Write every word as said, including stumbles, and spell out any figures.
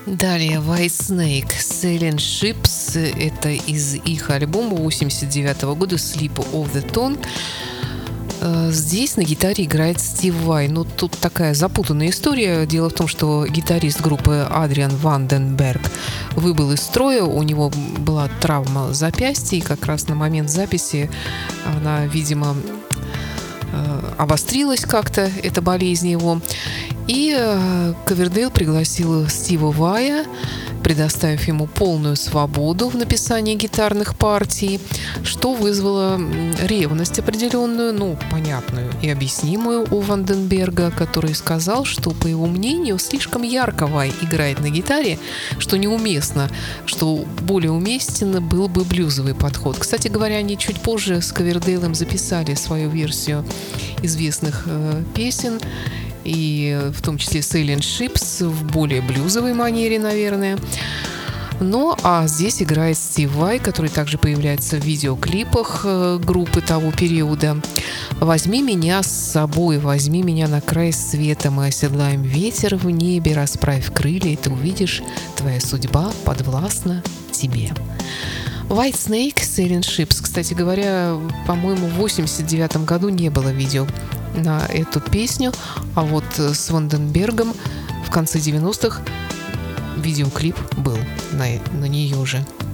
Далее White Snake, Sailing Ships, это из их альбома восемьдесят девятого года Slip of the Tongue. Здесь на гитаре играет Стив Vai. Ну, тут такая запутанная история. Дело в том, что гитарист группы Адриан Ванденберг выбыл из строя, у него была травма запястья, и как раз на момент записи она, видимо, обострилась как-то, эта болезнь его. И Ковердейл пригласил Стива Вая, предоставив ему полную свободу в написании гитарных партий, что вызвало ревность определенную, ну, понятную и объяснимую у Ванденберга, который сказал, что, по его мнению, слишком ярко Вай играет на гитаре, что неуместно, что более уместен был бы блюзовый подход. Кстати говоря, они чуть позже с Ковердейлом записали свою версию известных э, песен, и в том числе Sailing Ships в более блюзовой манере, наверное. Ну, а здесь играет Стив Vai, который также появляется в видеоклипах группы того периода. «Возьми меня с собой, возьми меня на край света, мы оседлаем ветер в небе, расправь крылья, и ты увидишь, твоя судьба подвластна тебе». White Snake, Sailing Ships. Кстати говоря, по-моему, в восемьдесят девятом году не было видео на эту песню, а вот с Ванденбергом в конце девяностых видеоклип был на, на нее же.